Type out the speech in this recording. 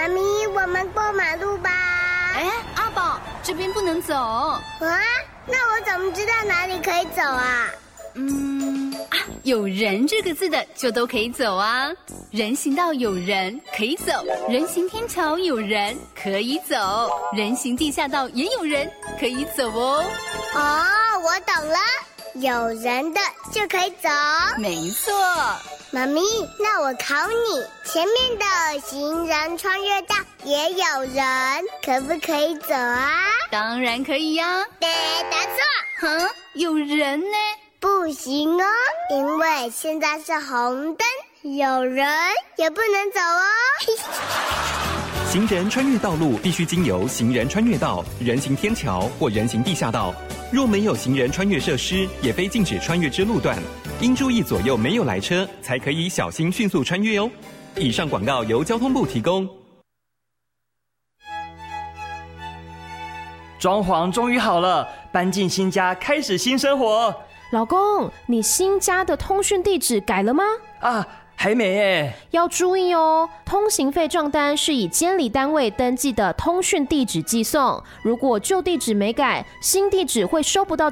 妈咪，我们过马路吧。 哎，阿宝，这边不能走。 啊？那我怎么知道哪里可以走啊？ 有人这个字的就都可以走啊。人行道有人可以走，人行天桥有人可以走，人行地下道也有人可以走哦。 哦，我懂了，有人的就可以走。 没错。 妈咪，那我考你，前面的行人穿越道也有人，可不可以走啊？ 当然可以呀。 答错。 有人呢？ 不行哦，因为现在是红灯，有人也不能走哦。 行人穿越道路必须经由行人穿越道、人行天桥或人行地下道。若没有行人穿越设施，也非禁止穿越之路段，应注意左右没有来车，才可以小心迅速穿越哦。以上广告由交通部提供。 装潢终于好了，搬进新家，开始新生活。 老公，你新家的通讯地址改了吗？ 还没耶。 要注意哦，通行费账单是以监理单位登记的通讯地址寄送，如果旧地址没改，新地址会收不到